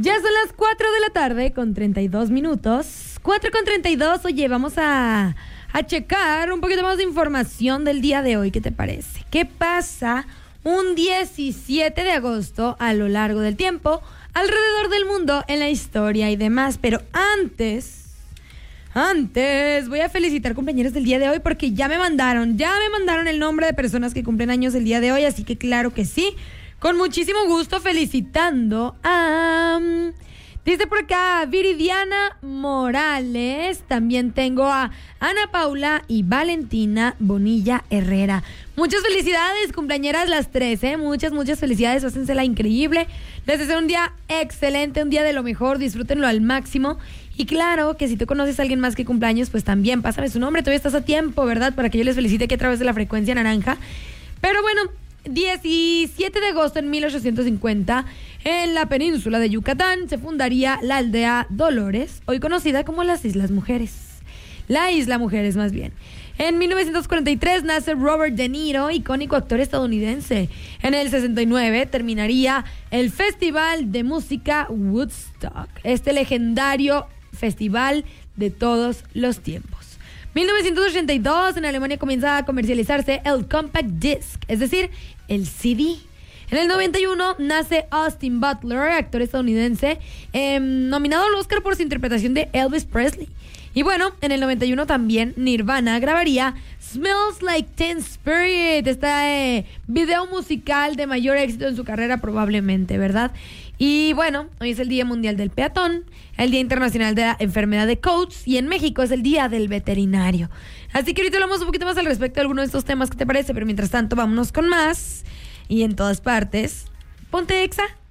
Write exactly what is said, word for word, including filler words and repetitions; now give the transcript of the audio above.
Ya son las cuatro de la tarde con treinta y dos minutos. cuatro con treinta y dos. Oye, vamos a, a checar un poquito más de información del día de hoy. ¿Qué te parece? ¿Qué pasa un diecisiete de agosto a lo largo del tiempo, alrededor del mundo, en la historia y demás? Pero antes... Antes, voy a felicitar compañeros del día de hoy porque ya me mandaron, ya me mandaron el nombre de personas que cumplen años el día de hoy, así que claro que sí, con muchísimo gusto felicitando a... Um, dice por acá, Viridiana Morales, también tengo a Ana Paula y Valentina Bonilla Herrera. Muchas felicidades, cumpleañeras las tres, ¿eh? Muchas, muchas felicidades, hacensela increíble. Les deseo un día excelente, un día de lo mejor, disfrútenlo al máximo. Y claro, que si tú conoces a alguien más que cumpleaños, pues también pásame su nombre, todavía estás a tiempo, ¿verdad? Para que yo les felicite aquí a través de la frecuencia naranja. Pero bueno, diecisiete de agosto de mil ochocientos cincuenta, en la península de Yucatán, se fundaría la aldea Dolores, hoy conocida como las Islas Mujeres. La Isla Mujeres, más bien. En mil novecientos cuarenta y tres nace Robert De Niro, icónico actor estadounidense. En el sesenta y nueve terminaría el Festival de Música Woodstock, este legendario festival de todos los tiempos. mil novecientos ochenta y dos, en Alemania comienza a comercializarse el Compact Disc, es decir, el C D. En el noventa y uno nace Austin Butler, actor estadounidense, eh, nominado al Oscar por su interpretación de Elvis Presley. Y bueno, en el noventa y uno también Nirvana grabaría Smells Like Teen Spirit, este eh, video musical de mayor éxito en su carrera probablemente, ¿verdad? Y bueno, hoy es el Día Mundial del Peatón, el Día Internacional de la Enfermedad de Coates, y en México es el Día del Veterinario. Así que ahorita hablamos un poquito más al respecto de alguno de estos temas, ¿qué te parece? Pero mientras tanto, vámonos con más. Y en todas partes, ponte Exa.